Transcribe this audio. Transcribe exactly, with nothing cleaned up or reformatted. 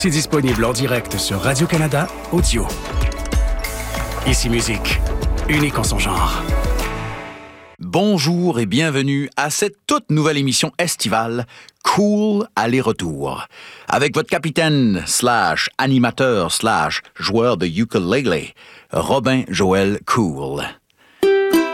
C'est disponible en direct sur Radio-Canada Audio. Ici Musique, unique en son genre. Bonjour et bienvenue à cette toute nouvelle émission estivale Cool Aller-Retour avec votre capitaine slash animateur slash joueur de ukulélé, Robin Joël Cool.